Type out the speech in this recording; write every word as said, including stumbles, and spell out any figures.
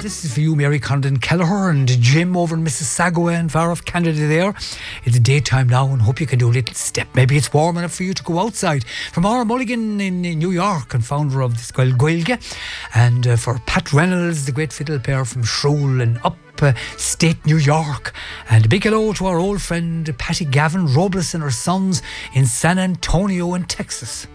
this is for you, Mary Condon Kelleher and Jim over in Mississauga and far off Canada there. It's daytime now and hope you can do a little step. Maybe it's warm enough for you to go outside. From Maura Mulligan in, in New York and founder of the Scoil Gaeilge. And uh, for Pat Reynolds, the great fiddle player from Shrule and up uh, state New York. And a big hello to our old friend Patty Gavin Robles and her sons in San Antonio in Texas.